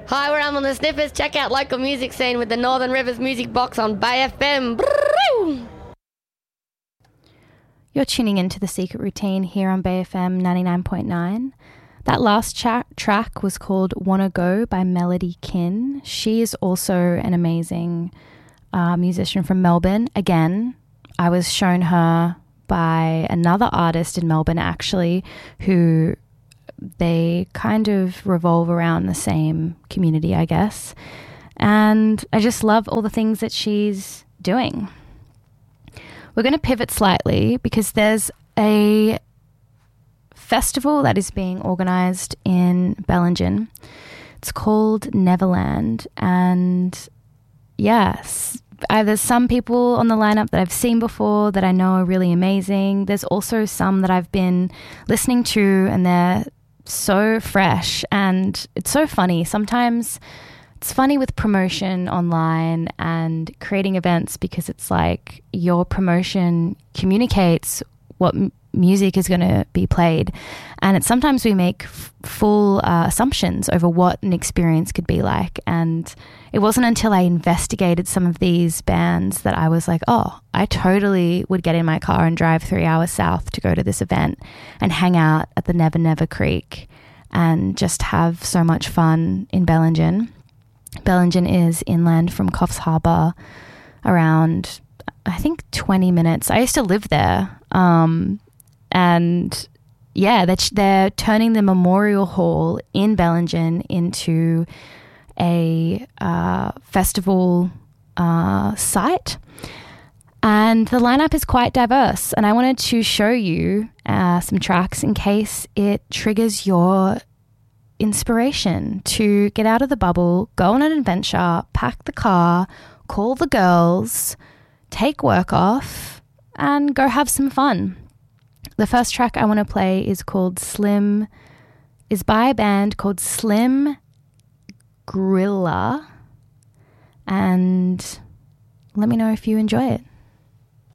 Hi, we're Elm on the Sniffers. Check out local music scene with the Northern Rivers Music Box on Bay FM. You're tuning into The Secret Routine here on Bay FM 99.9. That last track was called Wanna Go by Melody Kin. She is also an amazing musician from Melbourne. Again, I was shown her by another artist in Melbourne, actually, who they kind of revolve around the same community, I guess. And I just love all the things that she's doing. We're going to pivot slightly because there's a festival that is being organised in Bellingen. It's called Neverland. And yes, there's some people on the lineup that I've seen before that I know are really amazing. There's also some that I've been listening to and they're so fresh, and it's so funny. Sometimes it's funny with promotion online and creating events because it's like your promotion communicates what music is going to be played, and sometimes we make full assumptions over what an experience could be like. And it wasn't until I investigated some of these bands that I was like, oh, I totally would get in my car and drive 3 hours south to go to this event and hang out at the Never Never Creek and just have so much fun in Bellingen. Bellingen is inland from Coffs Harbour, around, I think, 20 minutes. I used to live there. And yeah, they're turning the Memorial Hall in Bellingen into a festival site. And the lineup is quite diverse. And I wanted to show you some tracks in case it triggers your inspiration to get out of the bubble, go on an adventure, pack the car, call the girls, take work off, and go have some fun. The first track I want to play is by a band called Slim Grilla, and let me know if you enjoy it.